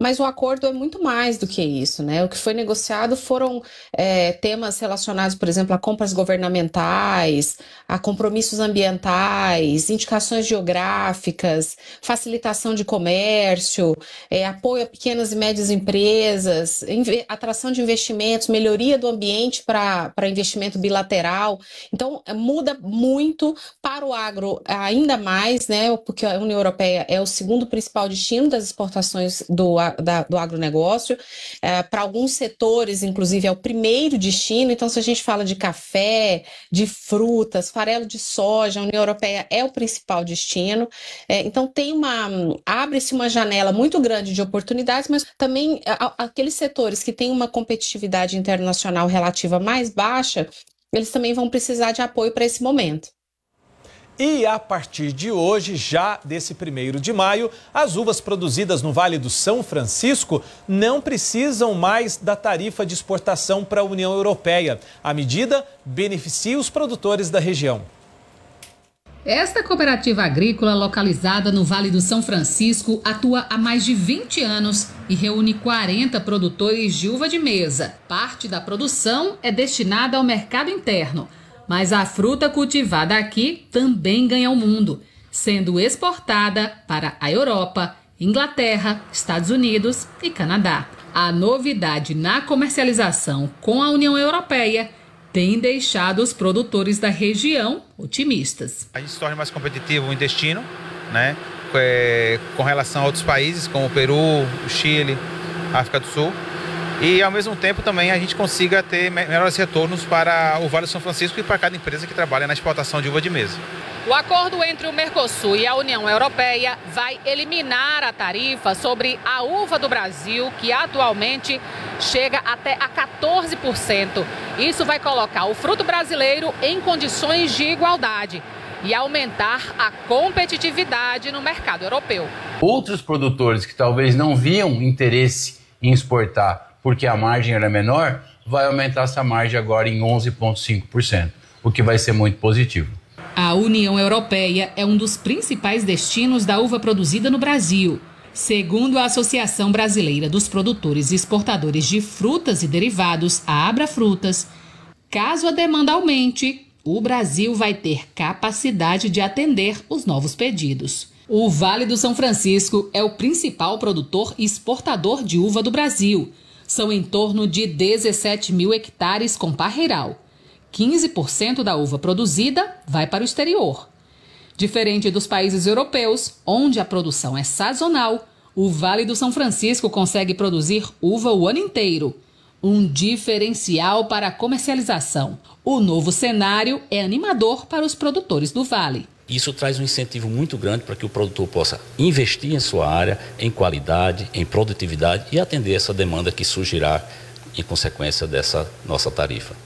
mas o acordo é muito mais do que isso, né? O que foi negociado foram temas relacionados, por exemplo, a compras governamentais, a compromissos ambientais, indicações geográficas, facilitação de comércio, apoio a pequenas e médias empresas, atração de investimentos, melhoria do ambiente para investimento bilateral. Então, muda muito para o agro ainda mais, né? Porque a União Europeia é o segundo principal destino das exportações do agronegócio. Para alguns setores, inclusive, é o primeiro destino. Então, se a gente fala de café, de frutas, farelo de soja, a União Europeia é o principal destino. Então, abre-se uma janela muito grande de oportunidades, mas também aqueles setores que têm uma competitividade internacional relativa mais baixa, eles também vão precisar de apoio para esse momento. E a partir de hoje, já desse 1º de maio, as uvas produzidas no Vale do São Francisco não precisam mais da tarifa de exportação para a União Europeia. A medida beneficia os produtores da região. Esta cooperativa agrícola, localizada no Vale do São Francisco, atua há mais de 20 anos e reúne 40 produtores de uva de mesa. Parte da produção é destinada ao mercado interno, mas a fruta cultivada aqui também ganha o mundo, sendo exportada para a Europa, Inglaterra, Estados Unidos e Canadá. A novidade na comercialização com a União Europeia tem deixado os produtores da região otimistas. A gente se torna mais competitivo em destino, né? Com relação a outros países, como o Peru, o Chile, a África do Sul. E, ao mesmo tempo, também a gente consiga ter melhores retornos para o Vale do São Francisco e para cada empresa que trabalha na exportação de uva de mesa. O acordo entre o Mercosul e a União Europeia vai eliminar a tarifa sobre a uva do Brasil, que atualmente chega até a 14%. Isso vai colocar o fruto brasileiro em condições de igualdade e aumentar a competitividade no mercado europeu. Outros produtores que talvez não viam interesse em exportar porque a margem era menor, vai aumentar essa margem agora em 11,5%, o que vai ser muito positivo. A União Europeia é um dos principais destinos da uva produzida no Brasil. Segundo a Associação Brasileira dos Produtores e Exportadores de Frutas e Derivados, a Abrafrutas, caso a demanda aumente, o Brasil vai ter capacidade de atender os novos pedidos. O Vale do São Francisco é o principal produtor e exportador de uva do Brasil. São em torno de 17 mil hectares com parreiral. 15% da uva produzida vai para o exterior. Diferente dos países europeus, onde a produção é sazonal, o Vale do São Francisco consegue produzir uva o ano inteiro. Um diferencial para a comercialização. O novo cenário é animador para os produtores do Vale. Isso traz um incentivo muito grande para que o produtor possa investir em sua área, em qualidade, em produtividade e atender essa demanda que surgirá em consequência dessa nossa tarifa.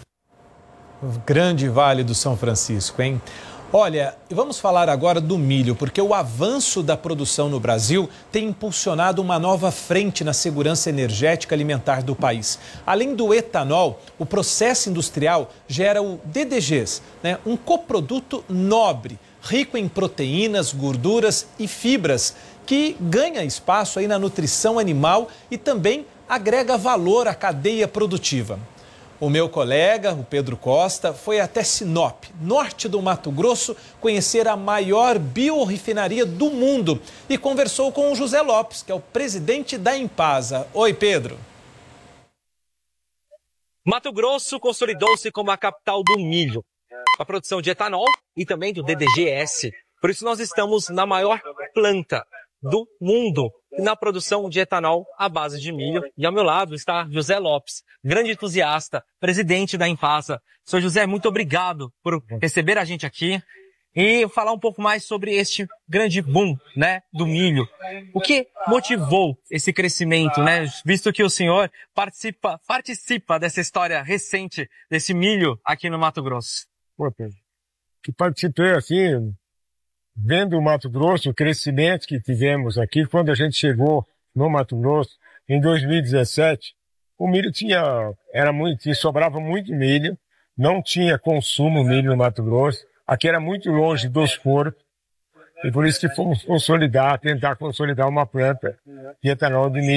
O grande Vale do São Francisco, hein? Olha, vamos falar agora do milho, porque o avanço da produção no Brasil tem impulsionado uma nova frente na segurança energética alimentar do país. Além do etanol, o processo industrial gera o DDGs, né? Um coproduto nobre, rico em proteínas, gorduras e fibras, que ganha espaço aí na nutrição animal e também agrega valor à cadeia produtiva. O meu colega, o Pedro Costa, foi até Sinop, norte do Mato Grosso, conhecer a maior biorefinaria do mundo e conversou com o José Lopes, que é o presidente da Impasa. Oi, Pedro. Mato Grosso consolidou-se como a capital do milho, a produção de etanol e também do DDGS. Por isso nós estamos na maior planta do mundo na produção de etanol à base de milho. E ao meu lado está José Lopes, grande entusiasta, presidente da Impasa. Senhor José, muito obrigado por receber a gente aqui e falar um pouco mais sobre este grande boom, né, do milho. O que motivou esse crescimento, né, visto que o senhor participa dessa história recente desse milho aqui no Mato Grosso? Pô, Pedro, que participei assim, vendo o Mato Grosso, o crescimento que tivemos aqui, quando a gente chegou no Mato Grosso, em 2017, o milho sobrava muito milho, não tinha consumo milho no Mato Grosso, aqui era muito longe dos portos, e por isso que fomos tentar consolidar uma planta de etanol de milho.